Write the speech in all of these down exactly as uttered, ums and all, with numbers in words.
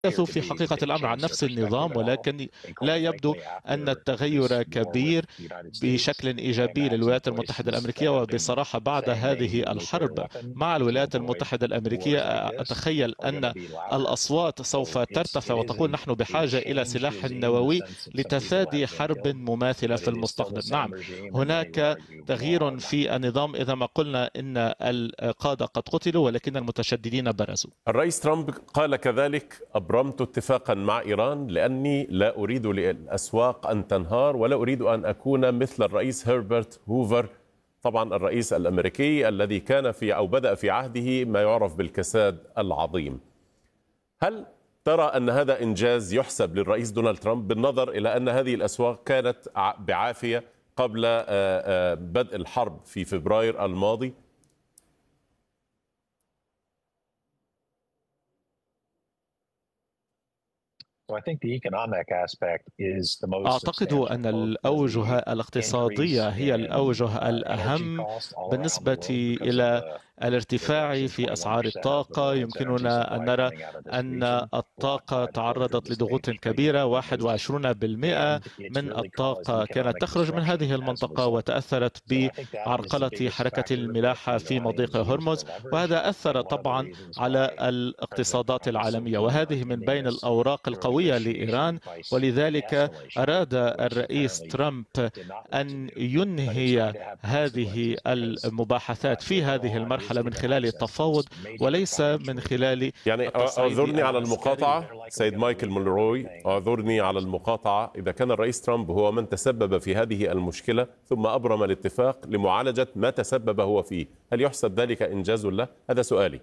تحدث في حقيقة الأمر عن نفس النظام، ولكن لا يبدو أن التغير كبير بشكل إيجابي للولايات المتحدة الأمريكية. وبصراحة بعد هذه الحرب مع الولايات المتحدة الأمريكية أتخيل أن الأصوات سوف ترتفع وتقول نحن بحاجة إلى سلاح نووي لتفادي حرب مماثلة في المستقبل. نعم، هناك تغيير في النظام إذا ما قلنا إن القادة قد قتلوا ولكن المتشددين برزوا. الرئيس ترامب قال كذلك: أبرمت اتفاقا مع إيران لأني لا أريد للأسواق أن تنهار ولا أريد أن أكون مثل الرئيس هربرت هوفر، طبعا الرئيس الأمريكي الذي كان في أو بدأ في عهده ما يعرف بالكساد العظيم. هل ترى أن هذا إنجاز يحسب للرئيس دونالد ترامب بالنظر إلى أن هذه الأسواق كانت بعافية قبل بدء الحرب في فبراير الماضي؟ أعتقد أن الأوجه الاقتصادية هي الأوجه الأهم بالنسبة إلى الارتفاع في أسعار الطاقة. يمكننا أن نرى أن الطاقة تعرضت لضغوط كبيرة. واحد وعشرين بالمئة من الطاقة كانت تخرج من هذه المنطقة وتأثرت بعرقلة حركة الملاحة في مضيق هرمز، وهذا أثر طبعا على الاقتصادات العالمية، وهذه من بين الأوراق القوية لإيران. ولذلك أراد الرئيس ترامب أن ينهي هذه المباحثات في هذه المرحلة من خلال التفاوض وليس من خلال يعني أعذرني على المقاطعة سيد مايكل مونروي، أعذرني على المقاطعة. إذا كان الرئيس ترامب هو من تسبب في هذه المشكلة ثم أبرم الاتفاق لمعالجة ما تسبب هو فيه، هل يحسب ذلك إنجاز له؟ هذا سؤالي.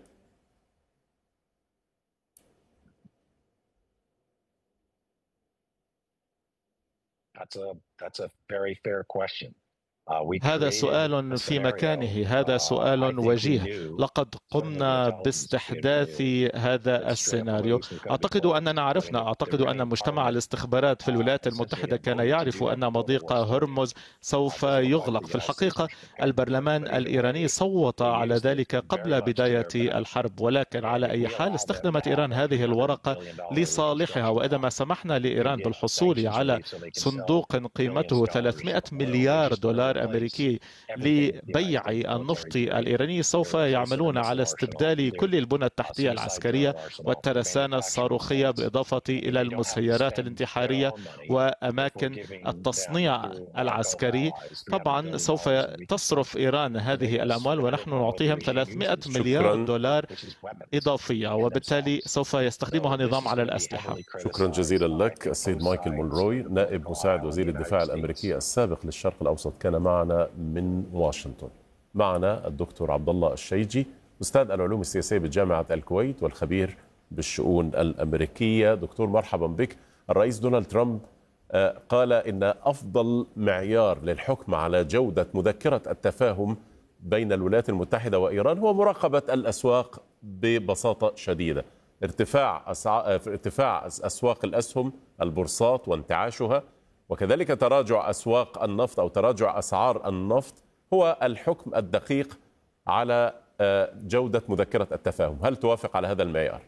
That's a that's a very fair question. هذا سؤال في مكانه، هذا سؤال وجيه. لقد قمنا باستحداث هذا السيناريو. أعتقد أننا عرفنا، أعتقد أن مجتمع الاستخبارات في الولايات المتحدة كان يعرف أن مضيق هرمز سوف يغلق. في الحقيقة البرلمان الإيراني صوت على ذلك قبل بداية الحرب، ولكن على أي حال استخدمت إيران هذه الورقة لصالحها. وإذا ما سمحنا لإيران بالحصول على صندوق قيمته ثلاثمئة مليار دولار أمريكي لبيع النفط الإيراني، سوف يعملون على استبدال كل البنى التحتية العسكرية والترسانة الصاروخية بالإضافة إلى المسيرات الانتحارية وأماكن التصنيع العسكري. طبعا سوف تصرف إيران هذه الأموال ونحن نعطيهم ثلاثمئة مليار دولار إضافية، وبالتالي سوف يستخدمها النظام على الأسلحة. شكرا جزيلا لك السيد مايكل مونروي، نائب مساعد وزير الدفاع الأمريكي السابق للشرق الأوسط، كان معنا من واشنطن. معنا الدكتور عبد الله الشيجي، أستاذ العلوم السياسية بجامعة الكويت والخبير بالشؤون الأمريكية. دكتور مرحبا بك. الرئيس دونالد ترامب قال إن أفضل معيار للحكم على جودة مذكرة التفاهم بين الولايات المتحدة وإيران هو مراقبة الأسواق ببساطة شديدة. ارتفاع ارتفاع أسواق الأسهم، البورصات وانتعاشها، وكذلك تراجع أسواق النفط أو تراجع أسعار النفط هو الحكم الدقيق على جودة مذكرة التفاهم. هل توافق على هذا المعيار؟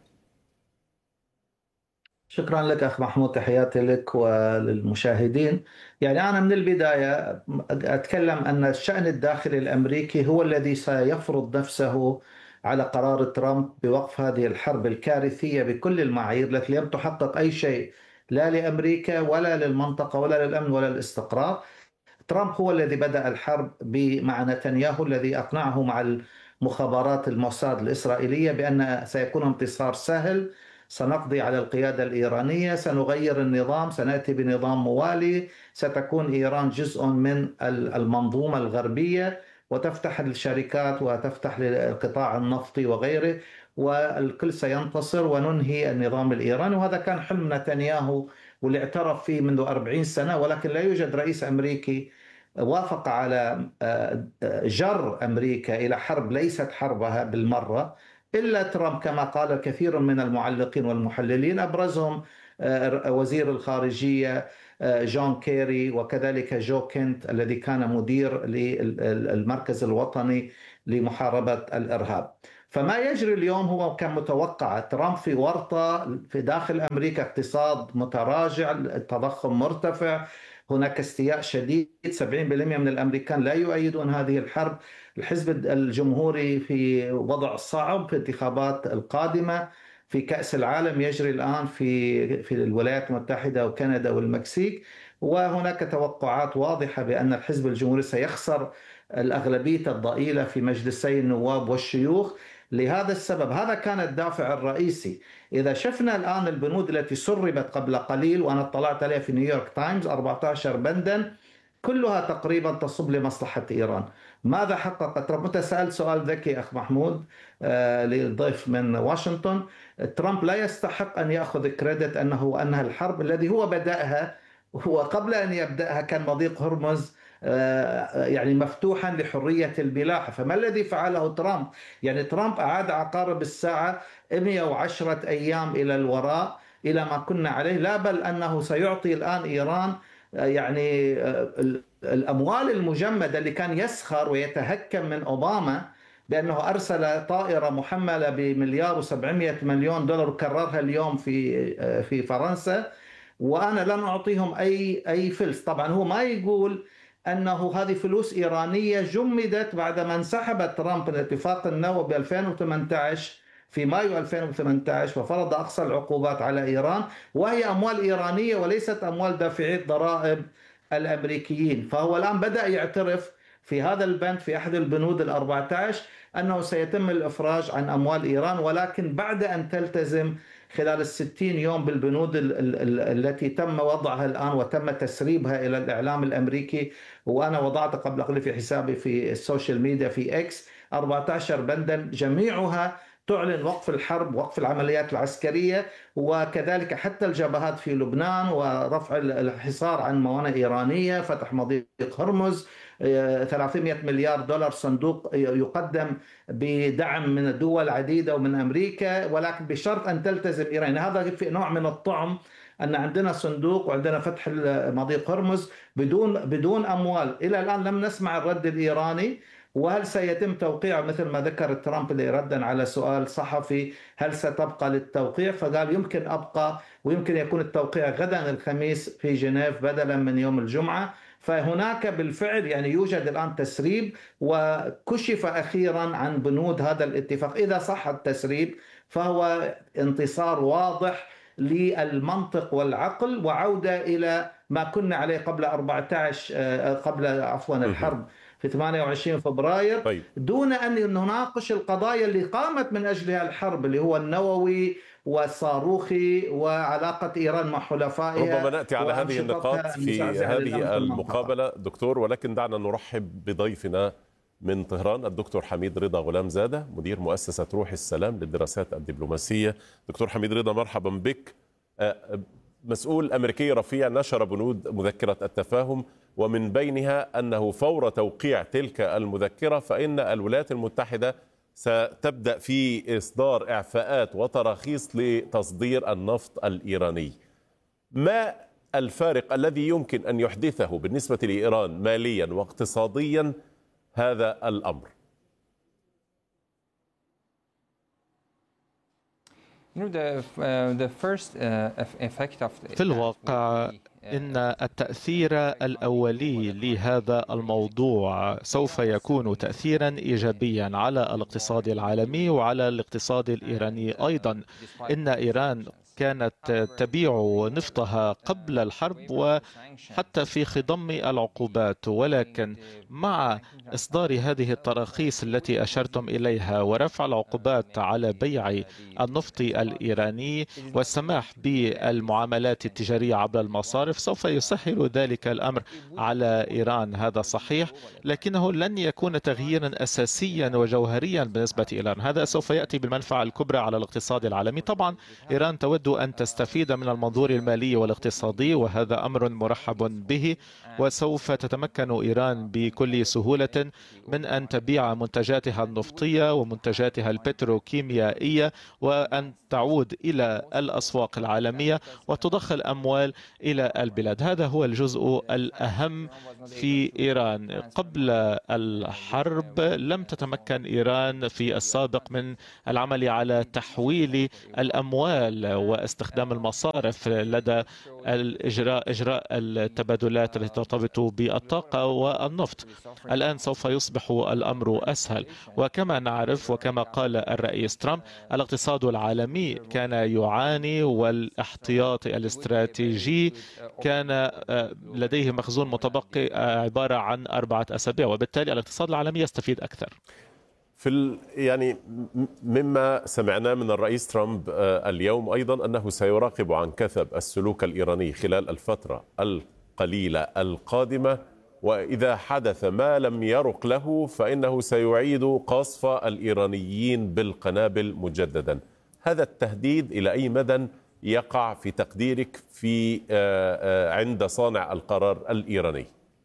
شكرا لك أخ محمود، تحياتي لك وللمشاهدين. يعني أنا من البداية أتكلم أن الشأن الداخلي الأمريكي هو الذي سيفرض نفسه على قرار ترامب بوقف هذه الحرب الكارثية بكل المعايير التي لم تحقق أي شيء لا لأمريكا ولا للمنطقة ولا للأمن ولا الاستقرار. ترامب هو الذي بدأ الحرب مع نتنياهو، الذي أقنعه مع المخابرات الموساد الإسرائيلية بأن سيكون انتصار سهل، سنقضي على القيادة الإيرانية، سنغير النظام، سنأتي بنظام موالي، ستكون إيران جزء من المنظومة الغربية وتفتح الشركات وتفتح للقطاع النفطي وغيره، والكل سينتصر وننهي النظام الإيراني. وهذا كان حلم نتنياهو واللي اعترف فيه منذ أربعين سنة، ولكن لا يوجد رئيس أمريكي وافق على جر أمريكا إلى حرب ليست حربها بالمرة إلا ترامب، كما قال الكثير من المعلقين والمحللين، أبرزهم وزير الخارجية جون كيري وكذلك جو كينت الذي كان مدير للمركز الوطني لمحاربة الإرهاب. فما يجري اليوم هو كان متوقع. ترامب في ورطة في داخل أمريكا، اقتصاد متراجع، التضخم مرتفع، هناك استياء شديد، سبعين بالمئة من الأمريكان لا يؤيدون هذه الحرب. الحزب الجمهوري في وضع صعب في الانتخابات القادمة. في كأس العالم يجري الآن في في الولايات المتحدة وكندا والمكسيك، وهناك توقعات واضحة بأن الحزب الجمهوري سيخسر الأغلبية الضئيلة في مجلسي النواب والشيوخ. لهذا السبب هذا كان الدافع الرئيسي. إذا شفنا الآن البنود التي سربت قبل قليل، وأنا اطلعت عليها في نيويورك تايمز، أربعة عشر بندا كلها تقريبا تصب لمصلحة إيران. ماذا حقق ترامب؟ أنت سألت سؤال ذكي أخ محمود آه للضيف من واشنطن. ترامب لا يستحق أن يأخذ كريدت أنه أنهى الحرب الذي هو بدأها، وقبل أن يبدأها كان مضيق هرمز يعني مفتوحا لحرية البلاحة. فما الذي فعله ترامب؟ يعني ترامب أعاد عقارب الساعة مئة وعشرة أيام إلى الوراء إلى ما كنا عليه، لا بل أنه سيعطي الآن إيران يعني الأموال المجمدة اللي كان يسخر ويتهكم من أوباما بأنه أرسل طائرة محملة بمليار وسبعمائة مليون دولار وكررها اليوم في في فرنسا، وأنا لن أعطيهم أي أي فلس. طبعا هو ما يقول أنه هذه فلوس إيرانية جمدت بعدما انسحب ترامب من الاتفاق النووي ب ألفين وثمانية عشر في مايو ألفين وثمانية عشر وفرض أقصى العقوبات على إيران، وهي أموال إيرانية وليست أموال دافعي الضرائب الأمريكيين. فهو الآن بدأ يعترف في هذا البند في أحد البنود الأربعة عشر أنه سيتم الإفراج عن أموال إيران، ولكن بعد أن تلتزم خلال الستين يوم بالبنود ال ال التي تم وضعها الآن وتم تسريبها إلى الإعلام الأمريكي. وأنا وضعت قبل قليل في حسابي في السوشيال ميديا في إكس أربعة عشر بندا جميعها تعلن وقف الحرب، وقف العمليات العسكرية، وكذلك حتى الجبهات في لبنان، ورفع الحصار عن موانئ إيرانية، فتح مضيق هرمز، ثلاثمائة مليار دولار صندوق يقدم بدعم من دول عديدة ومن أمريكا، ولكن بشرط أن تلتزم إيران. هذا في نوع من الطعم أن عندنا صندوق وعندنا فتح مضيق هرمز بدون بدون أموال. إلى الآن لم نسمع الرد الإيراني، وهل سيتم توقيعه مثل ما ذكر ترامب اللي ردا على سؤال صحفي هل ستبقى للتوقيع، فقال يمكن أبقى، ويمكن يكون التوقيع غدا الخميس في جنيف بدلا من يوم الجمعة. فهناك بالفعل يعني يوجد الآن تسريب، وكشف أخيرا عن بنود هذا الاتفاق. إذا صح التسريب فهو انتصار واضح للمنطق والعقل، وعودة إلى ما كنا عليه قبل أربعة عشر قبل عفوا الحرب في ثمانية وعشرين فبراير، طيب. دون أن نناقش القضايا اللي قامت من أجلها الحرب، اللي هو النووي والصاروخي وعلاقة إيران مع حلفائها. ربما نأتي على هذه النقاط في هذه المقابلة دكتور، ولكن دعنا نرحب بضيفنا من طهران الدكتور حميد رضا غلام زادة، مدير مؤسسة روح السلام للدراسات الدبلوماسية. دكتور حميد رضا مرحبا بك. مسؤول أمريكي رفيع نشر بنود مذكرة التفاهم، ومن بينها أنه فور توقيع تلك المذكرة فإن الولايات المتحدة ستبدأ في إصدار إعفاءات وتراخيص لتصدير النفط الإيراني. ما الفارق الذي يمكن أن يحدثه بالنسبة لإيران ماليا واقتصاديا هذا الأمر؟ في الواقع إن التأثير الأولي لهذا الموضوع سوف يكون تأثيرا إيجابيا على الاقتصاد العالمي وعلى الاقتصاد الإيراني أيضا. إن إيران كانت تبيع نفطها قبل الحرب وحتى في خضم العقوبات، ولكن مع إصدار هذه التراخيص التي أشرتم إليها ورفع العقوبات على بيع النفط الإيراني والسماح بالمعاملات التجارية عبر المصارف سوف يسهل ذلك الأمر على إيران. هذا صحيح، لكنه لن يكون تغييرا أساسيا وجوهريا بالنسبة إلى إيران. هذا سوف يأتي بالمنفعة الكبرى على الاقتصاد العالمي. طبعا إيران تود تريد أن تستفيد من المنظور المالي والاقتصادي، وهذا أمر مرحب به، وسوف تتمكن إيران بكل سهولة من أن تبيع منتجاتها النفطية ومنتجاتها البتروكيميائية وأن تعود إلى الأسواق العالمية وتدخل أموال إلى البلاد. هذا هو الجزء الأهم في إيران. قبل الحرب لم تتمكن إيران في السابق من العمل على تحويل الأموال واستخدام المصارف لدى الإجراء إجراء التبادلات التي ترتبط بالطاقة والنفط. الآن سوف يصبح الأمر أسهل، وكما نعرف وكما قال الرئيس ترامب الاقتصاد العالمي كان يعاني والاحتياطي الاستراتيجي كان لديه مخزون متبقي عبارة عن أربعة أسابيع، وبالتالي الاقتصاد العالمي يستفيد أكثر. في ال... يعني مما سمعناه من الرئيس ترامب اليوم أيضا أنه سيراقب عن كثب السلوك الإيراني خلال الفترة القليلة القادمة، وإذا حدث ما لم يرق له فإنه سيعيد قصف الإيرانيين بالقنابل مجددا. هذا التهديد إلى أي مدى يقع في تقديرك في عند صانع القرار الإيراني؟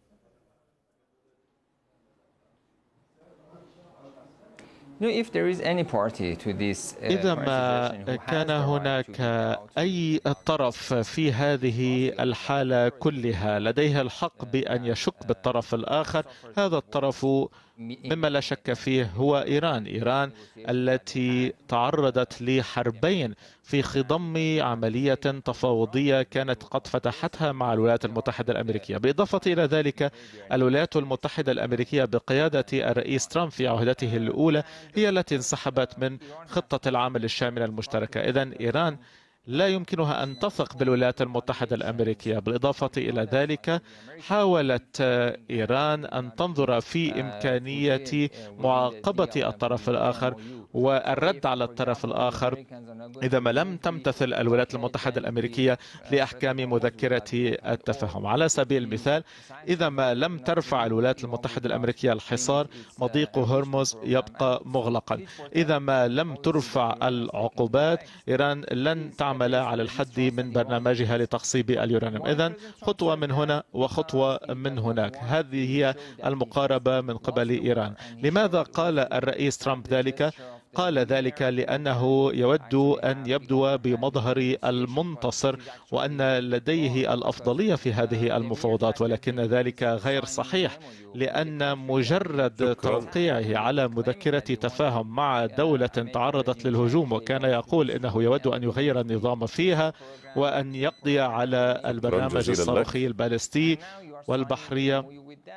إذا ما كان هناك أي طرف في هذه الحالة كلها لديه الحق بأن يشك بالطرف الآخر، هذا الطرف مما لا شك فيه هو إيران. إيران التي تعرضت لحربين في خضم عملية تفاوضية كانت قد فتحتها مع الولايات المتحدة الأمريكية. بالإضافة إلى ذلك الولايات المتحدة الأمريكية بقيادة الرئيس ترامب في عهدته الأولى هي التي انسحبت من خطة العمل الشاملة المشتركة. إذن إيران لا يمكنها أن تثق بالولايات المتحدة الأمريكية. بالإضافة إلى ذلك حاولت إيران أن تنظر في إمكانية معاقبة الطرف الآخر والرد على الطرف الآخر إذا ما لم تمتثل الولايات المتحدة الأمريكية لأحكام مذكرة التفاهم. على سبيل المثال، إذا ما لم ترفع الولايات المتحدة الأمريكية الحصار، مضيق هرمز يبقى مغلقا. إذا ما لم ترفع العقوبات، إيران لن تعمل على الحد من برنامجها لتخصيب اليورانيوم. إذن خطوة من هنا وخطوة من هناك. هذه هي المقاربة من قبل إيران. لماذا قال الرئيس ترامب ذلك؟ قال ذلك لأنه يود أن يبدو بمظهر المنتصر وأن لديه الأفضلية في هذه المفاوضات، ولكن ذلك غير صحيح، لأن مجرد توقيعه على مذكرة تفاهم مع دولة تعرضت للهجوم وكان يقول إنه يود أن يغير النظام فيها وأن يقضي على البرنامج الصاروخي البالستي والبحرية.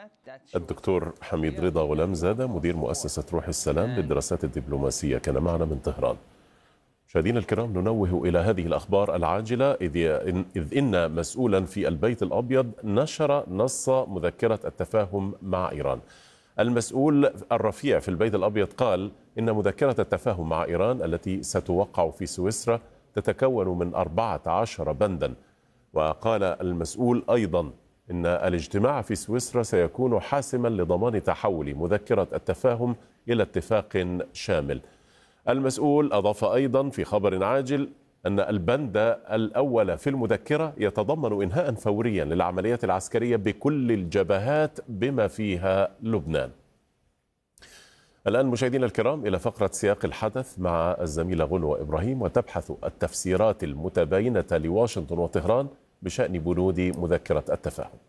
الدكتور حميد رضا غلامزادة مدير مؤسسة روح السلام للدراسات الدبلوماسية كان معنا من طهران. مشاهدينا الكرام، ننوه إلى هذه الأخبار العاجلة إذ إن مسؤولا في البيت الأبيض نشر نص مذكرة التفاهم مع إيران. المسؤول الرفيع في البيت الأبيض قال إن مذكرة التفاهم مع إيران التي ستوقع في سويسرا تتكون من أربعة عشر بندا. وقال المسؤول أيضا إن الاجتماع في سويسرا سيكون حاسما لضمان تحول مذكرة التفاهم إلى اتفاق شامل. المسؤول أضاف أيضا في خبر عاجل أن البند الأول في المذكرة يتضمن إنهاء فوريا للعمليات العسكرية بكل الجبهات بما فيها لبنان. الآن مشاهدينا الكرام إلى فقرة سياق الحدث مع الزميلة غنوة إبراهيم، وتبحث التفسيرات المتباينة لواشنطن وطهران بشأن بنود مذكرة التفاهم.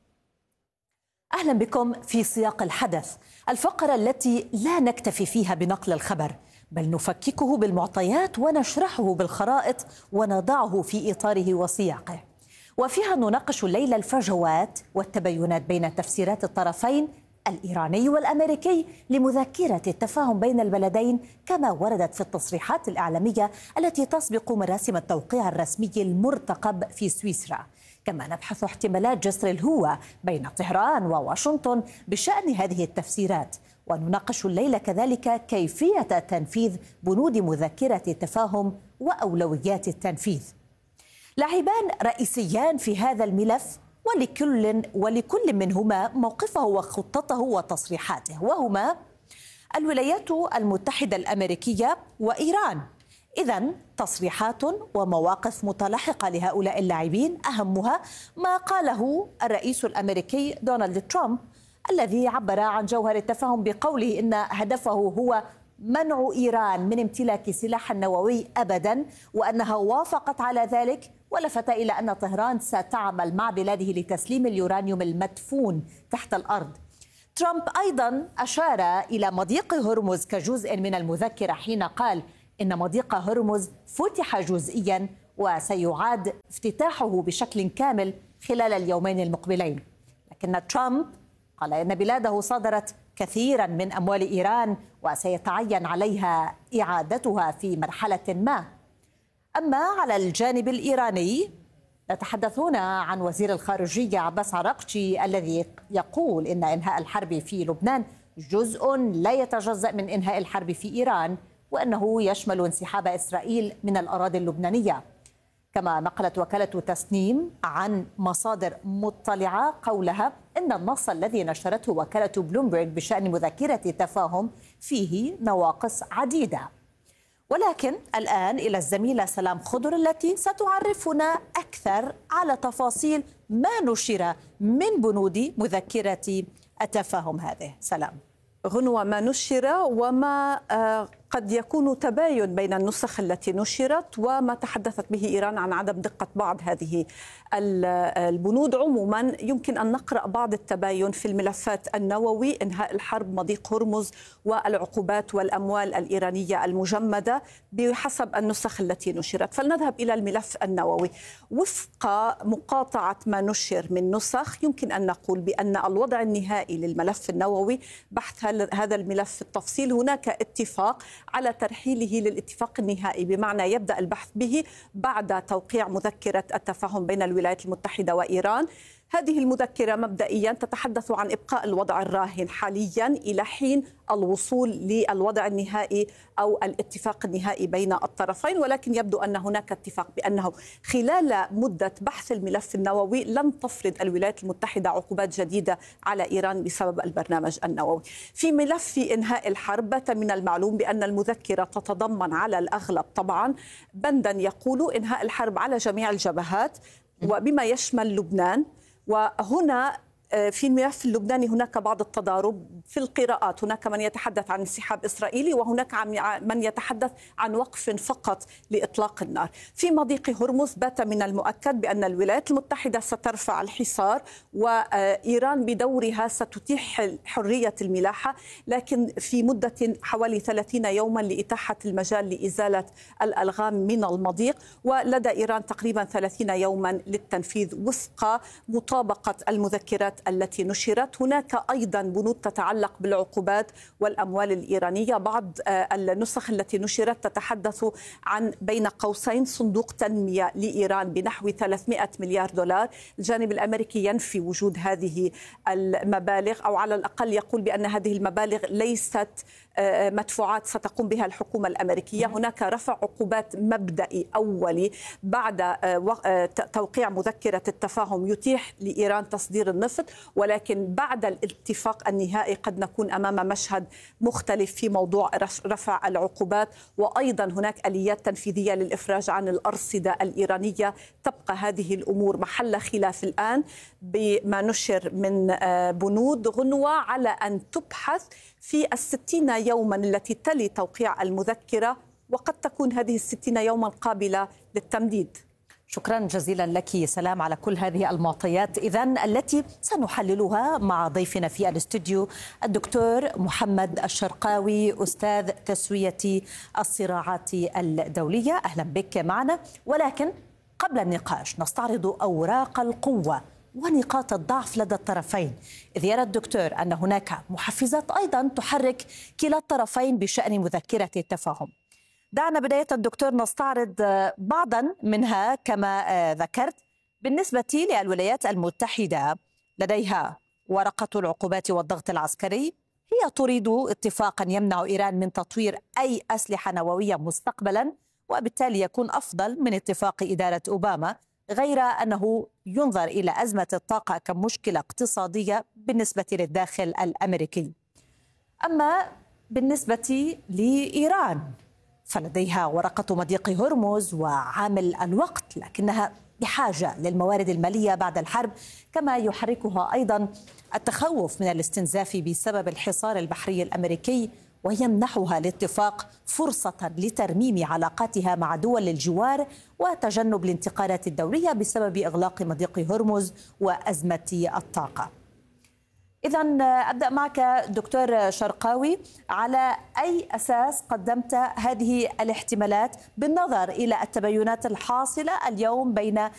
أهلا بكم في سياق الحدث، الفقرة التي لا نكتفي فيها بنقل الخبر بل نفككه بالمعطيات ونشرحه بالخرائط ونضعه في إطاره وسياقه، وفيها نناقش الليلة الفجوات والتباينات بين تفسيرات الطرفين الإيراني والأمريكي لمذكرة التفاهم بين البلدين كما وردت في التصريحات الإعلامية التي تسبق مراسم التوقيع الرسمي المرتقب في سويسرا. كما نبحث احتمالات جسر الهوة بين طهران وواشنطن بشأن هذه التفسيرات، ونناقش الليلة كذلك كيفية تنفيذ بنود مذكرة التفاهم وأولويات التنفيذ. لاعبان رئيسيان في هذا الملف ولكل ولكل منهما موقفه وخطته وتصريحاته، وهما الولايات المتحدة الأمريكية وإيران. إذن تصريحات ومواقف متلاحقة لهؤلاء اللاعبين، أهمها ما قاله الرئيس الأمريكي دونالد ترامب الذي عبر عن جوهر التفاهم بقوله إن هدفه هو منع إيران من امتلاك سلاح نووي أبدا، وأنها وافقت على ذلك، ولفت إلى أن طهران ستعمل مع بلاده لتسليم اليورانيوم المدفون تحت الأرض. ترامب أيضا أشار إلى مضيق هرمز كجزء من المذكرة حين قال إن مضيق هرمز فتح جزئيا وسيعاد افتتاحه بشكل كامل خلال اليومين المقبلين. لكن ترامب قال إن بلاده صادرت كثيرا من أموال إيران وسيتعين عليها إعادتها في مرحلة ما. أما على الجانب الإيراني نتحدثون عن وزير الخارجية عباس عراقجي الذي يقول إن إنهاء الحرب في لبنان جزء لا يتجزأ من إنهاء الحرب في إيران، وأنه يشمل انسحاب إسرائيل من الأراضي اللبنانية. كما نقلت وكالة تسنيم عن مصادر مطلعة قولها إن النص الذي نشرته وكالة بلومبرغ بشأن مذكرة تفاهم فيه نواقص عديدة. ولكن الآن إلى الزميلة سلام خضر التي ستعرفنا أكثر على تفاصيل ما نشر من بنود مذكرة التفاهم هذه. سلام. غنوة، ما نشر وما قد يكون تباين بين النسخ التي نشرت وما تحدثت به إيران عن عدم دقة بعض هذه البنود. عموما يمكن أن نقرأ بعض التباين في الملفات النووي، إنهاء الحرب، مضيق هرمز، والعقوبات والأموال الإيرانية المجمدة بحسب النسخ التي نشرت. فلنذهب إلى الملف النووي. وفق مقاطعة ما نشر من نسخ يمكن أن نقول بأن الوضع النهائي للملف النووي بحث هذا الملف في التفصيل. هناك اتفاق على ترحيله للاتفاق النهائي، بمعنى يبدأ البحث به بعد توقيع مذكرة التفاهم بين الولايات المتحدة وإيران. هذه المذكرة مبدئيا تتحدث عن إبقاء الوضع الراهن حاليا إلى حين الوصول للوضع النهائي أو الاتفاق النهائي بين الطرفين، ولكن يبدو أن هناك اتفاق بأنه خلال مدة بحث الملف النووي لن تفرض الولايات المتحدة عقوبات جديدة على إيران بسبب البرنامج النووي. في ملف إنهاء الحرب بات من المعلوم بأن المذكرة تتضمن على الأغلب طبعا بندا يقول إنهاء الحرب على جميع الجبهات وبما يشمل لبنان. وهنا في الملف اللبناني هناك بعض التضارب في القراءات، هناك من يتحدث عن انسحاب إسرائيلي وهناك من يتحدث عن وقف فقط لإطلاق النار. في مضيق هرمز بات من المؤكد بأن الولايات المتحدة سترفع الحصار وإيران بدورها ستتيح حرية الملاحة، لكن في مدة حوالي ثلاثين يوما لإتاحة المجال لإزالة الألغام من المضيق، ولدى إيران تقريبا ثلاثين يوما للتنفيذ وفق مطابقة المذكرات التي نشرت. هناك أيضا بنود تتعلق بالعقوبات والأموال الإيرانية. بعض النسخ التي نشرت تتحدث عن بين قوسين صندوق تنمية لإيران بنحو ثلاثمئة مليار دولار. الجانب الأمريكي ينفي وجود هذه المبالغ، أو على الأقل يقول بأن هذه المبالغ ليست مدفوعات ستقوم بها الحكومة الأمريكية. هناك رفع عقوبات مبدئي أولي بعد توقيع مذكرة التفاهم يتيح لإيران تصدير النفط، ولكن بعد الاتفاق النهائي قد نكون أمام مشهد مختلف في موضوع رفع العقوبات. وأيضا هناك آليات تنفيذية للإفراج عن الأرصدة الإيرانية. تبقى هذه الأمور محل خلاف الآن بما نشر من بنود غنوة على أن تبحث في الستين يوما التي تلي توقيع المذكرة، وقد تكون هذه الستين يوما قابلة للتمديد. شكرا جزيلا لك سلام على كل هذه المعطيات إذن التي سنحللها مع ضيفنا في الاستوديو الدكتور محمد الشرقاوي أستاذ تسوية الصراعات الدولية. أهلا بك معنا. ولكن قبل النقاش نستعرض أوراق القوة ونقاط الضعف لدى الطرفين، إذ يرى الدكتور أن هناك محفزات أيضا تحرك كلا الطرفين بشأن مذكرة التفاهم. دعنا بداية الدكتور نستعرض بعضا منها. كما ذكرت بالنسبة للولايات المتحدة لديها ورقة العقوبات والضغط العسكري، هي تريد اتفاقا يمنع إيران من تطوير أي أسلحة نووية مستقبلا، وبالتالي يكون أفضل من اتفاق إدارة أوباما، غير أنه ينظر إلى أزمة الطاقة كمشكلة اقتصادية بالنسبة للداخل الأمريكي. أما بالنسبة لإيران فلديها ورقة مضيق هرمز وعامل الوقت، لكنها بحاجة للموارد المالية بعد الحرب، كما يحركها أيضا التخوف من الاستنزاف بسبب الحصار البحري الأمريكي، ويمنحها الاتفاق فرصة لترميم علاقاتها مع دول الجوار وتجنب الانتقالات الدولية بسبب إغلاق مضيق هرمز وأزمة الطاقة. إذن أبدأ معك دكتور شرقاوي، على أي أساس قدمت هذه الاحتمالات بالنظر إلى التباينات الحاصلة اليوم بين